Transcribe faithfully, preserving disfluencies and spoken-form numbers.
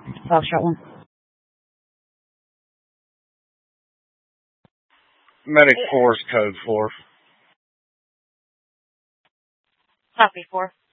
Foxtrot one. Medic four is code four. Copy four.